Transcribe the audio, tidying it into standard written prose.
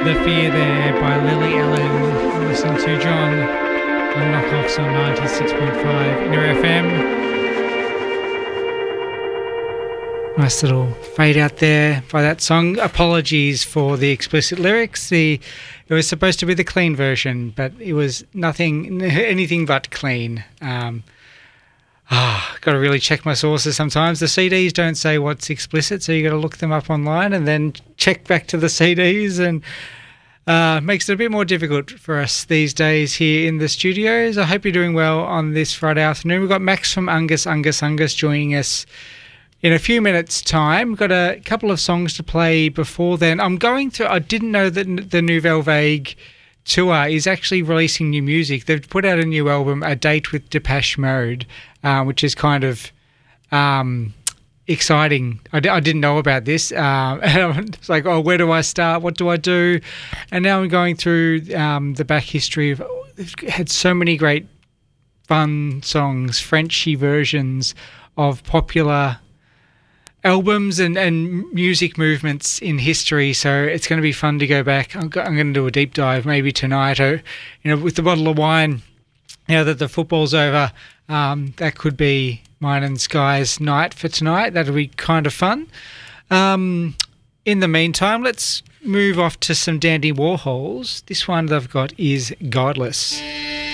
The Fear there by Lily Allen. Listen to John on Knockoffs on 96.5 Inner FM. Nice little fade out there by that song. Apologies for the explicit lyrics. It was supposed to be the clean version, but it was anything but clean. Got to really check my sources sometimes. The CDs don't say what's explicit, so you got to look them up online and then check back to the CDs, and makes it a bit more difficult for us these days here in the studios. I hope you're doing well on this Friday afternoon. We've got Max from Angus joining us in a few minutes' time. We've got a couple of songs to play before then. I didn't know that the Nouvelle Vague tour is actually releasing new music. They've put out a new album, A Date with Depeche Mode, which is kind of exciting. I didn't know about this. And it's like, where do I start? What do I do? And now I'm going through the back history of. They've had so many great fun songs, Frenchy versions of popular albums and music movements in history, so it's going to be fun to go back. I'm going to do a deep dive maybe tonight, or with the bottle of wine. Now that the football's over, that could be mine and Sky's night for tonight. That'll be kind of fun. In the meantime, let's move off to some Dandy Warhols. This one that I've got is Godless.